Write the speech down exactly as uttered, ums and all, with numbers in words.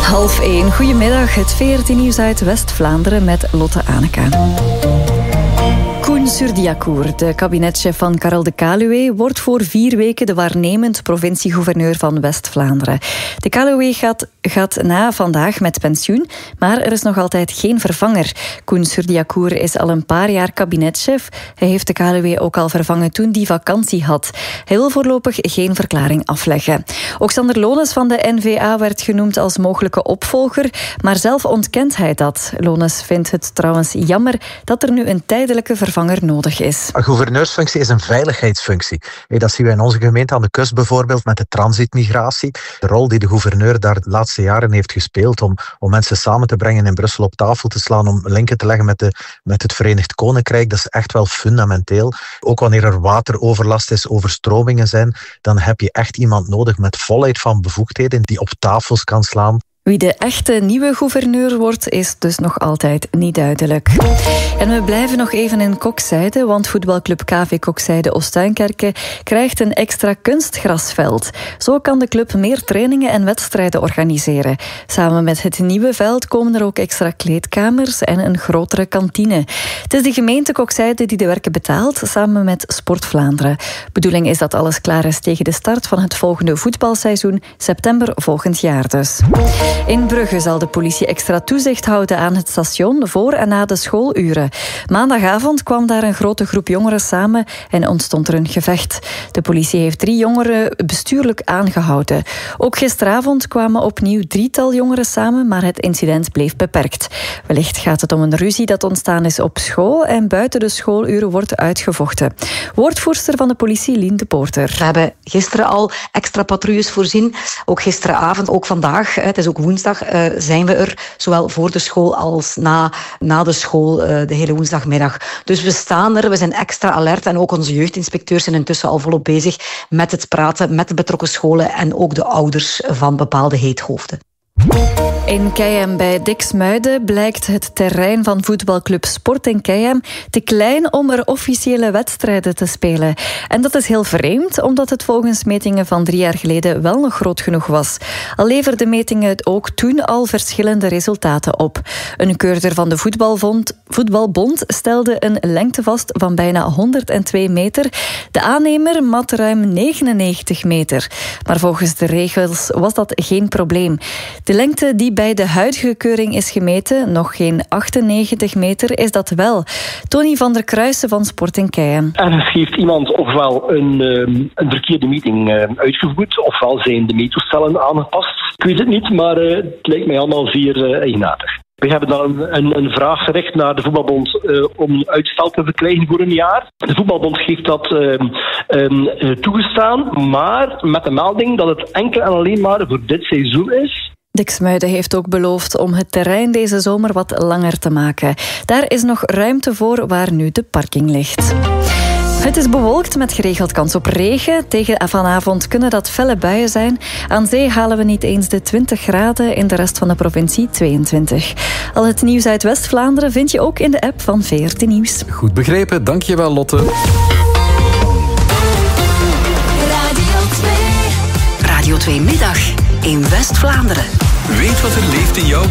Half één. Goedemiddag. Het V R T-nieuws uit West-Vlaanderen met Lotte Anneka. Koen Surdiacour, de kabinetchef van Karel de Kaluwe, wordt voor vier weken de waarnemend provinciegouverneur van West-Vlaanderen. De Kaluwe gaat, gaat na vandaag met pensioen, maar er is nog altijd geen vervanger. Koen Surdiacour is al een paar jaar kabinetchef. Hij heeft de Kaluwe ook al vervangen toen die vakantie had. Hij wil voorlopig geen verklaring afleggen. Ook Sander Lones van de N V A werd genoemd als mogelijke opvolger, maar zelf ontkent hij dat. Lones vindt het trouwens jammer dat er nu een tijdelijke vervanger nodig is. Een gouverneursfunctie is een veiligheidsfunctie. Dat zien we in onze gemeente aan de kust bijvoorbeeld met de transitmigratie. De rol die de gouverneur daar de laatste jaren heeft gespeeld om, om mensen samen te brengen in Brussel op tafel te slaan, om linken te leggen met, de, met het Verenigd Koninkrijk, dat is echt wel fundamenteel. Ook wanneer er wateroverlast is, overstromingen zijn, dan heb je echt iemand nodig met volheid van bevoegdheden die op tafels kan slaan. Wie de echte nieuwe gouverneur wordt, is dus nog altijd niet duidelijk. En we blijven nog even in Kokzijde, want voetbalclub K V Kokzijde Oostuinkerke krijgt een extra kunstgrasveld. Zo kan de club meer trainingen en wedstrijden organiseren. Samen met het nieuwe veld komen er ook extra kleedkamers en een grotere kantine. Het is de gemeente Kokzijde die de werken betaalt, samen met Sport Vlaanderen. Bedoeling is dat alles klaar is tegen de start van het volgende voetbalseizoen, september volgend jaar dus. In Brugge zal de politie extra toezicht houden aan het station voor en na de schooluren. Maandagavond kwam daar een grote groep jongeren samen en ontstond er een gevecht. De politie heeft drie jongeren bestuurlijk aangehouden. Ook gisteravond kwamen opnieuw drietal jongeren samen, maar het incident bleef beperkt. Wellicht gaat het om een ruzie dat ontstaan is op school en buiten de schooluren wordt uitgevochten. Woordvoerster van de politie, Lien de Poorter. We hebben gisteren al extra patrouilles voorzien. Ook gisteravond, ook vandaag. Het is ook woensdag uh, zijn we er, zowel voor de school als na, na de school, uh, de hele woensdagmiddag. Dus we staan er, we zijn extra alert en ook onze jeugdinspecteurs zijn intussen al volop bezig met het praten met de betrokken scholen en ook de ouders van bepaalde heethoofden. In Keihem bij Diksmuiden blijkt het terrein van voetbalclub Sport in Keihem te klein om er officiële wedstrijden te spelen. En dat is heel vreemd, omdat het volgens metingen van drie jaar geleden wel nog groot genoeg was. Al leverden metingen het ook toen al verschillende resultaten op. Een keurder van de voetbalbond, voetbalbond stelde een lengte vast van bijna honderdtwee meter. De aannemer mat ruim negenennegentig meter. Maar volgens de regels was dat geen probleem. De lengte die bij de huidige keuring is gemeten, nog geen achtennegentig meter, is dat wel. Tony van der Kruijsen van Sport in Keihem. Ergens heeft iemand ofwel een, een verkeerde meting uitgevoerd, ofwel zijn de meettoestellen aangepast. Ik weet het niet, maar het lijkt mij allemaal zeer eigenaardig. We hebben dan een, een vraag gericht naar de voetbalbond uh, om uitstel te verkrijgen voor een jaar. De voetbalbond heeft dat uh, um, toegestaan, maar met de melding dat het enkel en alleen maar voor dit seizoen is. Diksmuiden heeft ook beloofd om het terrein deze zomer wat langer te maken. Daar is nog ruimte voor waar nu de parking ligt. Het is bewolkt met geregeld kans op regen. Tegen vanavond kunnen dat felle buien zijn. Aan zee halen we niet eens de twintig graden, in de rest van de provincie tweeëntwintig. Al het nieuws uit West-Vlaanderen vind je ook in de app van V R T Nieuws. Goed begrepen, dankjewel Lotte. Radio twee. Radio twee Middag in West-Vlaanderen. Weet wat er leeft in jou.